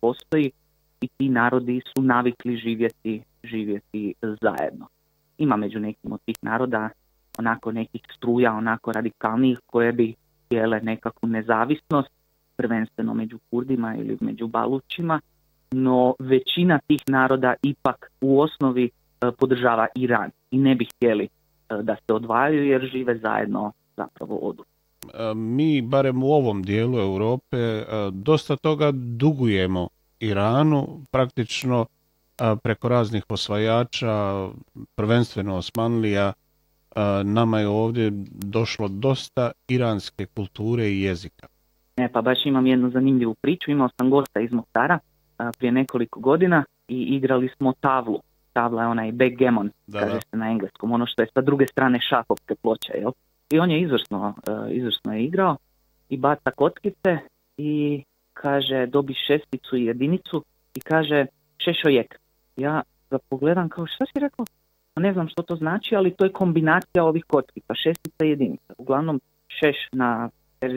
postoji i ti narodi su navikli živjeti zajedno. Ima među nekim od tih naroda onako nekih struja, onako radikalnijih koje bi htjele nekakvu nezavisnost, prvenstveno među Kurdima ili među Balučima, no većina tih naroda ipak u osnovi podržava Iran i ne bi htjeli da se odvajaju jer žive zajedno zapravo odu. Mi, barem u ovom dijelu Europe, dosta toga dugujemo Iranu, praktično preko raznih osvajača, prvenstveno Osmanlija, nama je ovdje došlo dosta iranske kulture i jezika. Pa baš imam jednu zanimljivu priču. Imao sam gosta iz Mostara prije nekoliko godina i igrali smo tavlu. Tavla je onaj backgammon, kaže se na engleskom, ono što je sa druge strane šahovske ploče, jel? I on je izvrsno je igrao i baca kockice i kaže dobi šesticu i jedinicu i kaže šešojek. Ja ga pogledam kao šta si rekao? Ne znam što to znači, ali to je kombinacija ovih kockica, šestica i jedinica. Uglavnom šeš na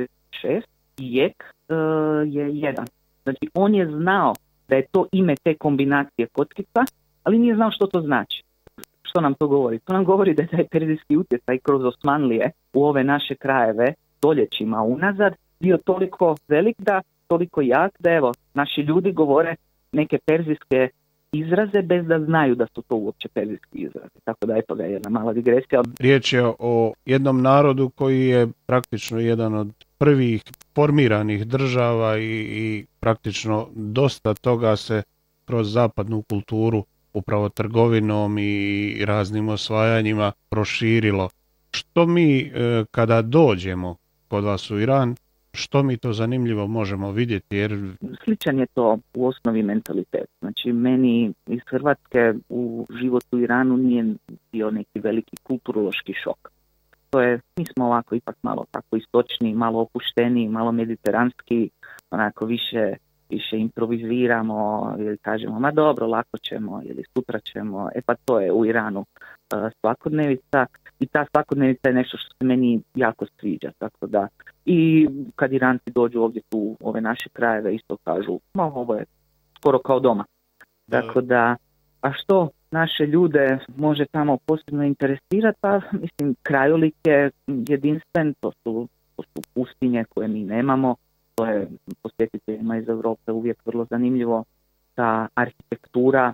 6 i jek je 1. Znači on je znao da je to ime te kombinacije kockica, ali nije znao što to znači. Što nam to govori? To nam govori da je taj perzijski utjecaj kroz Osmanlije u ove naše krajeve stoljećima unazad bio toliko velik, toliko jak da evo, naši ljudi govore neke perzijske izraze bez da znaju da su to uopće perzijski izraze. Tako da eto ga jedna mala digresija. Riječ je o jednom narodu koji je praktično jedan od prvih formiranih država i praktično dosta toga se kroz zapadnu kulturu upravo trgovinom i raznim osvajanjima proširilo. Što mi kada dođemo kod vas u Iran, što mi to zanimljivo možemo vidjeti? Jer sličan je to u osnovi mentalitet. Znači meni iz Hrvatske u životu u Iranu nije bio neki veliki kulturološki šok. To je, mi smo ovako ipak malo tako istočni, malo opušteni, malo mediteranski, onako više improviziramo ili kažemo ma dobro, lako ćemo ili sutra ćemo. Pa to je u Iranu svakodnevica i ta svakodnevica je nešto što se meni jako sviđa. Tako da i kad Iranci dođu ovdje tu ove naše krajeve isto kažu ma ovo je skoro kao doma. Tako da, a što naše ljude može tamo posebno interesirati? Pa mislim krajolik je jedinstven, to su pustinje koje mi nemamo. To je posjetiteljima iz Europe uvijek vrlo zanimljivo. Ta arhitektura,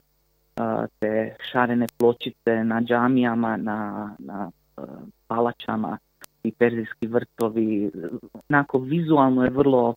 te šarene pločice na džamijama, na palačama i perzijski vrtovi. Onako vizualno je vrlo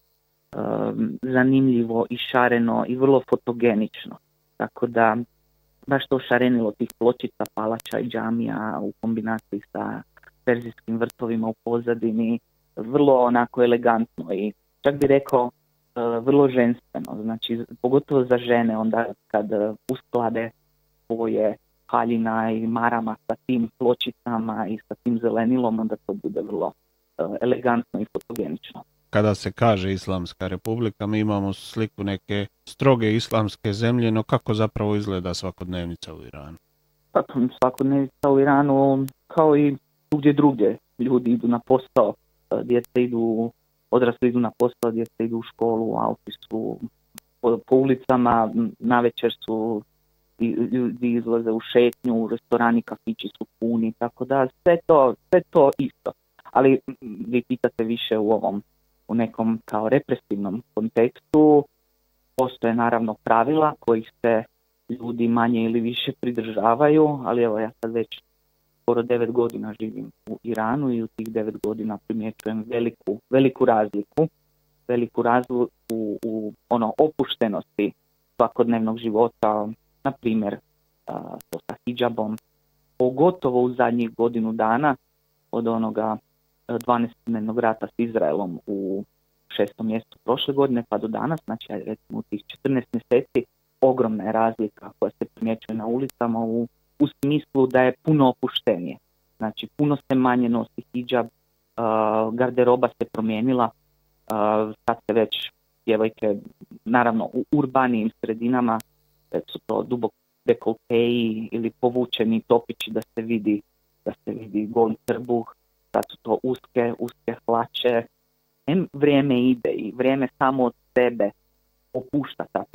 zanimljivo i šareno i vrlo fotogenično. Tako da baš to šarenilo tih pločica, palača i džamija u kombinaciji sa perzijskim vrtovima u pozadini vrlo onako elegantno i čak bi rekao vrlo ženstveno, znači pogotovo za žene onda kad usklade svoje haljina i marama sa tim pločicama i sa tim zelenilom, onda to bude vrlo elegantno i fotogenično. Kada se kaže Islamska republika, mi imamo sliku neke stroge islamske zemlje, no kako zapravo izgleda svakodnevnica u Iranu? Pa, svakodnevnica u Iranu kao i drugdje. Ljudi idu na posao, odrasli idu na posao, djeca idu u školu, auti su po ulicama, navečer su ljudi izlaze u šetnju, restorani, kafići su puni, tako da sve to isto. Ali vi pitate više u nekom kao represivnom kontekstu, postoje naravno pravila kojih se ljudi manje ili više pridržavaju, ali evo ja sad već skoro 9 godina živim u Iranu i u tih 9 godina primjećujem veliku razliku u opuštenosti svakodnevnog života, na primjer to sa hidžabom, pogotovo u zadnjih godinu dana od onoga 12-dnevnog rata s Izraelom u 6. mjesecu prošle godine pa do danas, znači recimo u tih 14 mjeseci, ogromna je razlika koja se primjećuje na ulicama u smislu da je puno opuštenije. Znači puno se manje nosi hidžab, garderoba se promijenila, sad se već djevojke, naravno u urbanijim sredinama, su to duboko dekolteji ili povučeni topići da se vidi goli trbuh, sad su to uske hlače. Vrijeme ide i vrijeme samo od sebe opušta ta